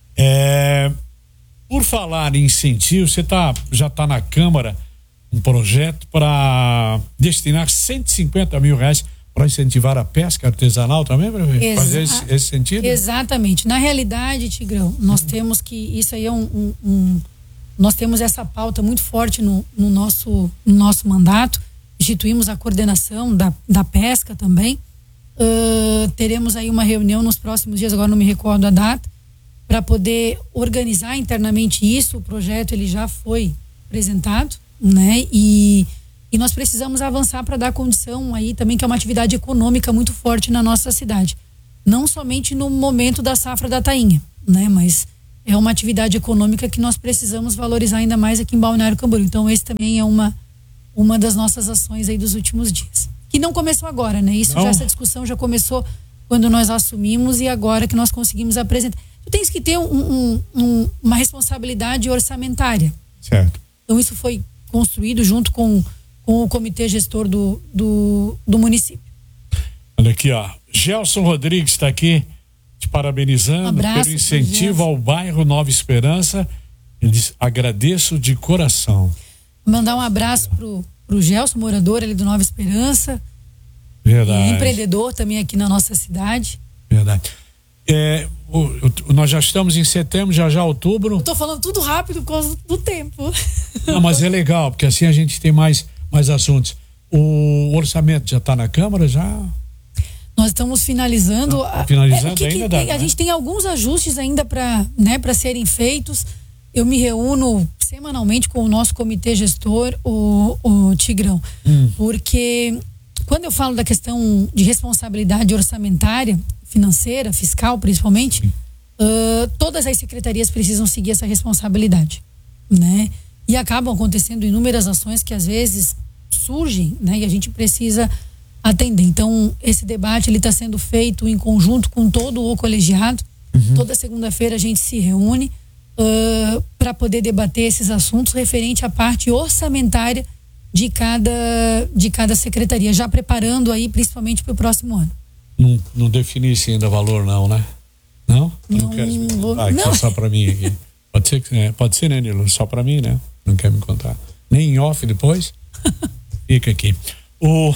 É, por falar em incentivo, você tá, já está na Câmara um projeto para destinar cento e cinquenta mil reais para incentivar a pesca artesanal também, prefeito?
Exa-
Fazer esse, esse sentido?
Exatamente. Na realidade, Tigrão, nós hum. temos que, isso aí é um, um, um nós temos essa pauta muito forte no, no, nosso, no nosso mandato. Instituímos a coordenação da, da pesca também. Uh, teremos aí uma reunião nos próximos dias, agora não me recordo a data, para poder organizar internamente isso. O projeto ele já foi apresentado, né? E, e nós precisamos avançar para dar condição aí também, que é uma atividade econômica muito forte na nossa cidade. Não somente no momento da safra da tainha, né? Mas é uma atividade econômica que nós precisamos valorizar ainda mais aqui em Balneário Camboriú. Então, esse também é uma, uma das nossas ações aí dos últimos dias. Que não começou agora, né? Isso já, essa discussão já começou quando nós assumimos e agora que nós conseguimos apresentar. Tu tens que ter um, um, um, uma responsabilidade orçamentária.
Certo.
Então, isso foi construído junto com, com o comitê gestor do, do, do município.
Olha aqui, ó. Gelson Rodrigues está aqui te parabenizando um abraço, pelo incentivo ao bairro Nova Esperança. Ele diz: agradeço de coração.
Mandar um abraço pro, pro Gelson, morador ali do Nova Esperança.
Verdade.
Empreendedor também aqui na nossa cidade.
Verdade. É, o, o, nós já estamos em setembro, já já outubro.
Eu tô falando tudo rápido por causa do tempo.
Não, mas é legal, porque assim a gente tem mais, mais assuntos. O orçamento já está na Câmara, já?
Nós estamos finalizando.
Não, finalizando
é, que,
ainda
que,
dá,
A
né?
gente tem alguns ajustes ainda para, né, para serem feitos. Eu me reúno semanalmente com o nosso comitê gestor, o, o Tigrão,
hum.
porque quando eu falo da questão de responsabilidade orçamentária, financeira, fiscal principalmente, uh, todas as secretarias precisam seguir essa responsabilidade, né? E acabam acontecendo inúmeras ações que às vezes surgem, né? E a gente precisa atender. Então, esse debate ele está sendo feito em conjunto com todo o colegiado. Uhum. Toda segunda-feira a gente se reúne uh, para poder debater esses assuntos referente à parte orçamentária de cada, de cada secretaria, já preparando aí principalmente para o próximo ano.
Não, não definisse ainda valor não, né? Não?
Não,
não quer me
vou,
contar, não. Só para mim aqui. Pode ser, é, pode ser, né, Nilo? Só para mim, né? Não quer me contar. Nem em off depois? Fica aqui. O...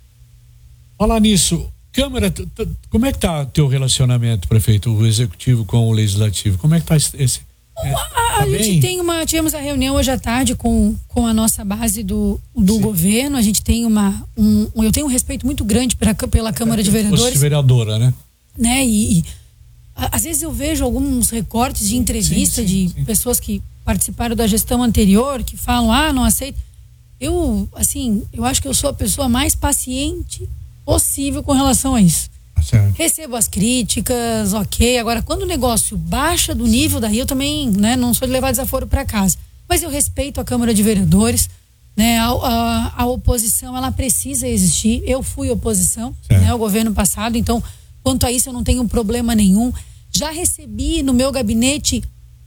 Falar nisso, Câmara, t- t- como é que tá o teu relacionamento, prefeito, o executivo com o legislativo? Como é que tá esse... É,
a
tá
a gente
bem?
tem uma, tivemos a reunião hoje à tarde com, com a nossa base do, do governo. A gente tem uma, um, eu tenho um respeito muito grande pra, pela Câmara de Vereadores.
Você vereadora, né?
Né? E, e a, às vezes eu vejo alguns recortes de entrevista sim, sim, de sim. pessoas que participaram da gestão anterior, que falam, ah, não aceito. Eu, assim, eu acho que eu sou a pessoa mais paciente possível com relação a isso. Certo. Recebo as críticas, ok. Agora, quando o negócio baixa do nível daí, eu também, né, não sou de levar desaforo para casa. Mas eu respeito a Câmara de Vereadores, né? A, a, a oposição, ela precisa existir. Eu fui oposição, né, ao governo passado, então, quanto a isso, eu não tenho problema nenhum. Já recebi no meu gabinete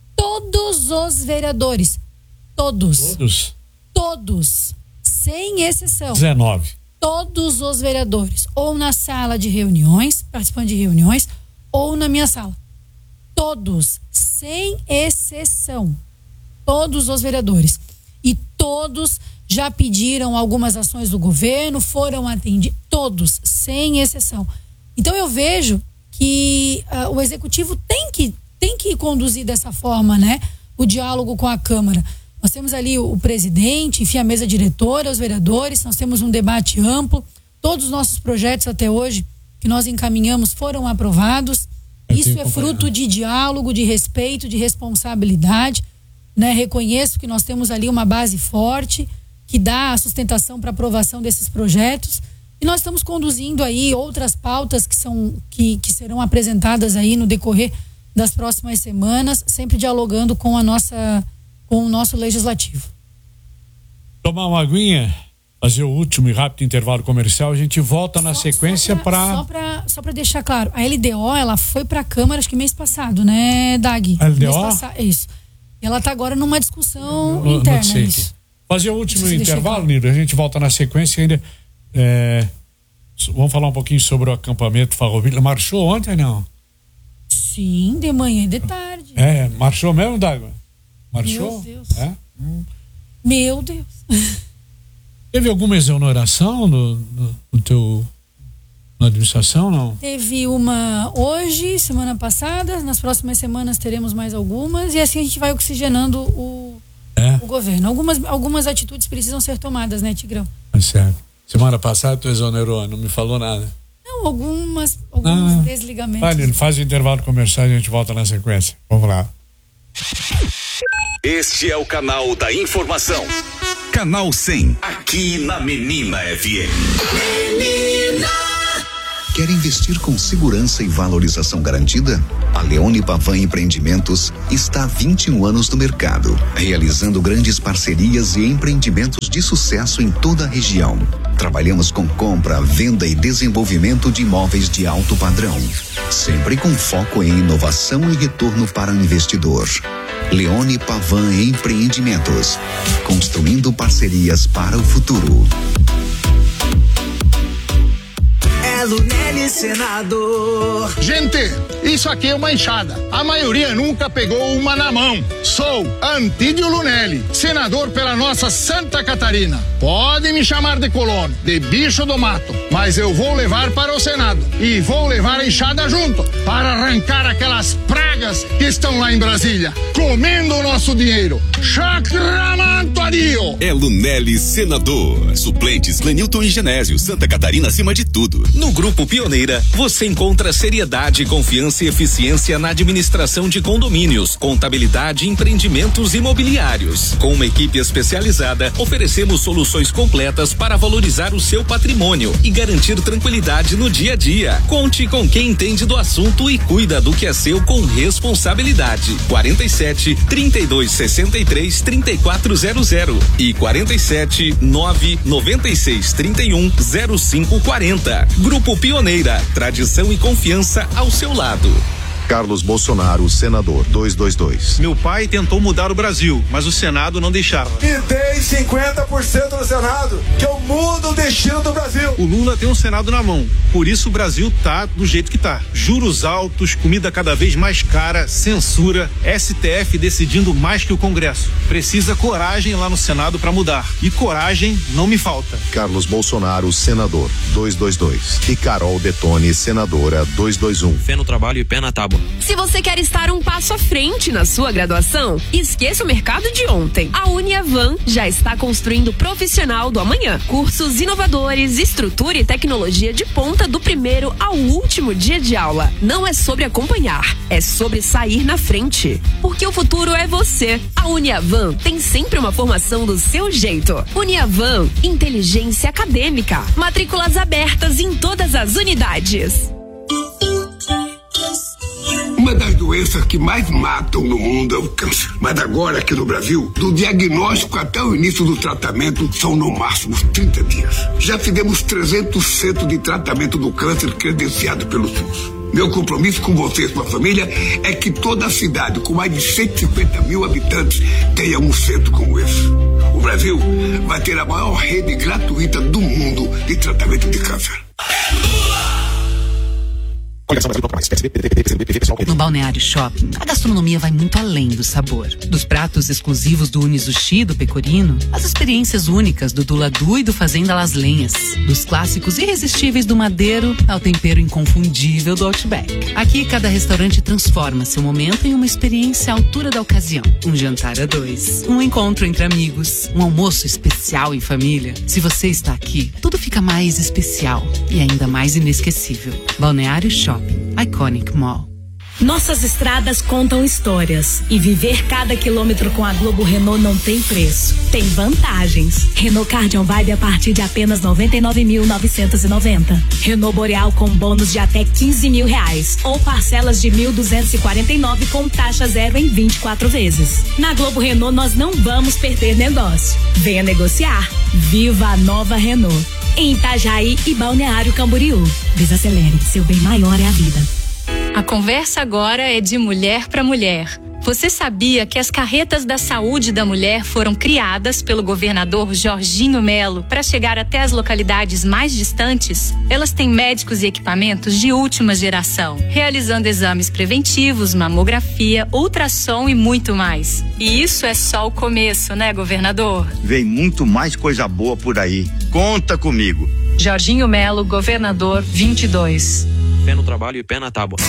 todos os vereadores. Todos.
Todos?
Todos. Sem exceção.
dezenove.
Todos os vereadores, ou na sala de reuniões, participando de reuniões, ou na minha sala. Todos, sem exceção. Todos os vereadores. E todos já pediram algumas ações do governo, foram atendidos. Todos, sem exceção. Então eu vejo que uh, o executivo tem que, tem que conduzir dessa forma, né? O diálogo com a Câmara. Nós temos ali o, o presidente, enfim, a mesa diretora, os vereadores, nós temos um debate amplo, todos os nossos projetos até hoje que nós encaminhamos foram aprovados. Eu Isso é fruto de diálogo, de respeito, de responsabilidade, né? Reconheço que nós temos ali uma base forte que dá a sustentação para aprovação desses projetos e nós estamos conduzindo aí outras pautas que são que, que serão apresentadas aí no decorrer das próximas semanas, sempre dialogando com a nossa com o nosso legislativo.
Tomar uma aguinha, fazer o último e rápido intervalo comercial, a gente volta na só, sequência para
só para só para deixar claro, a L D O ela foi para a Câmara acho que mês passado, né, Dag?
A L D O?
Mês passado, isso. Ela está agora numa discussão não, interna, não isso.
Fazer o último intervalo, Nilo, a gente volta na sequência ainda. É, vamos falar um pouquinho sobre o acampamento Farroupilha. Marchou ontem, não?
Sim, de manhã e de tarde.
É, marchou mesmo, Dagmar? Marchou?
Meu Deus.
É? Hum.
Meu Deus.
Teve alguma exoneração no, no, no teu na administração, não?
Teve uma hoje, semana passada, nas próximas semanas teremos mais algumas e assim a gente vai oxigenando o, é? o governo. Algumas, algumas atitudes precisam ser tomadas, né, Tigrão?
É certo. Semana passada tu exonerou, não me falou nada.
Não, algumas, alguns ah, desligamentos.
Vai, Nilo, faz o intervalo comercial e a gente volta na sequência. Vamos lá.
Este é o canal da informação. Canal cem, aqui na Menina F M.
Menina! Quer investir com segurança e valorização garantida? A Leone Pavan Empreendimentos está há vinte e um anos no mercado, realizando grandes parcerias e empreendimentos de sucesso em toda a região. Trabalhamos com compra, venda e desenvolvimento de imóveis de alto padrão, sempre com foco em inovação e retorno para o investidor. Leone Pavan Empreendimentos, construindo parcerias para o futuro.
É Lunelli Senador.
Gente, isso aqui é uma enxada. A maioria nunca pegou uma na mão. Sou Antídio Lunelli, senador pela nossa Santa Catarina. Pode me chamar de colono, de bicho do mato, mas eu vou levar para o Senado e vou levar a enxada junto para arrancar aquelas pragas colegas que estão lá em Brasília, comendo o nosso dinheiro. Chacramanto adio!
É Lunelli Senador. Suplentes Clenilton e Genésio. Santa Catarina acima de tudo.
No Grupo Pioneira, você encontra seriedade, confiança e eficiência na administração de condomínios, contabilidade e empreendimentos imobiliários. Com uma equipe especializada, oferecemos soluções completas para valorizar o seu patrimônio e garantir tranquilidade no dia a dia. Conte com quem entende do assunto e cuida do que é seu com responsabilidade. quarenta e sete, trinta e dois, sessenta e três, trinta e quatro zero zero e quarenta e sete, nove, noventa e seis, trinta e um, zero cinco quarenta. Grupo Pioneira, tradição e confiança ao seu lado.
Carlos Bolsonaro, senador, duzentos e vinte e dois.
Meu pai tentou mudar o Brasil, mas o Senado não deixava.
E tem cinquenta por cento no Senado, que eu mudo o destino do Brasil.
O Lula tem um Senado na mão, por isso o Brasil tá do jeito que tá. Juros altos, comida cada vez mais cara, censura, S T F decidindo mais que o Congresso. Precisa coragem lá no Senado para mudar. E coragem não me falta.
Carlos Bolsonaro, senador, duzentos e vinte e dois. E Carol Detone, senadora, duzentos e vinte e um.
Fé no trabalho e pé na tábua.
Se você quer estar um passo à frente na sua graduação, esqueça o mercado de ontem. A Uniavan já está construindo o profissional do amanhã. Cursos inovadores, estrutura e tecnologia de ponta do primeiro ao último dia de aula. Não é sobre acompanhar, é sobre sair na frente. Porque o futuro é você. A Uniavan tem sempre uma formação do seu jeito. Uniavan, inteligência acadêmica. Matrículas abertas em todas as unidades.
Uma das doenças que mais matam no mundo é o câncer. Mas agora, aqui no Brasil, do diagnóstico até o início do tratamento, são no máximo trinta dias. Já fizemos trezentos centros de tratamento do câncer credenciado pelo SUS. Meu compromisso com você e sua família é que toda a cidade, com mais de cento e cinquenta mil habitantes, tenha um centro como esse. O Brasil vai ter a maior rede gratuita do mundo de tratamento de câncer.
No Balneário Shopping, a gastronomia vai muito além do sabor. Dos pratos exclusivos do Unizushi e do Pecorino, as experiências únicas do Duladu e do Fazenda Las Lenhas. Dos clássicos irresistíveis do Madeiro ao tempero inconfundível do Outback. Aqui, cada restaurante transforma seu momento em uma experiência à altura da ocasião. Um jantar a dois, um encontro entre amigos, um almoço especial em família. Se você está aqui, tudo fica mais especial e ainda mais inesquecível. Balneário Shopping. Iconic Mall.
Nossas estradas contam histórias e viver cada quilômetro com a Globo Renault não tem preço. Tem vantagens. Renault Cardian Vibe a partir de apenas noventa e nove mil novecentos e noventa. Renault Boreal com bônus de até quinze mil reais ou parcelas de mil duzentos e quarenta e nove com taxa zero em vinte e quatro vezes. Na Globo Renault nós não vamos perder negócio. Venha negociar. Viva a nova Renault. Em Itajaí e Balneário Camboriú. Desacelere, seu bem maior é a vida.
A conversa agora é de mulher para mulher. Você sabia que as carretas da saúde da mulher foram criadas pelo governador Jorginho Melo para chegar até as localidades mais distantes? Elas têm médicos e equipamentos de última geração, realizando exames preventivos, mamografia, ultrassom e muito mais. E isso é só o começo, né, governador?
Vem muito mais coisa boa por aí. Conta comigo.
Jorginho Melo, governador vinte e dois.
Pé no trabalho e pé na tábua.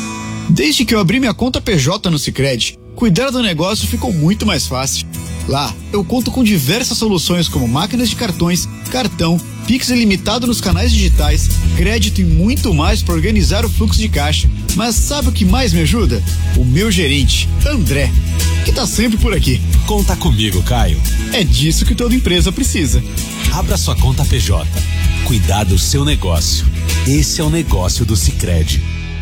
Desde que eu abri minha conta P J no Sicredi, cuidar do negócio ficou muito mais fácil. Lá, eu conto com diversas soluções como máquinas de cartões, cartão, Pix ilimitado nos canais digitais, crédito e muito mais para organizar o fluxo de caixa. Mas sabe o que mais me ajuda? O meu gerente, André, que tá sempre por aqui.
Conta comigo, Caio.
É disso que toda empresa precisa.
Abra sua conta P J. Cuidar do seu negócio. Esse é o negócio do Sicredi.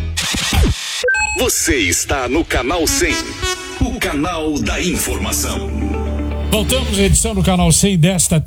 Você está no Canal cem, o canal da informação.
Voltamos à edição do Canal cem desta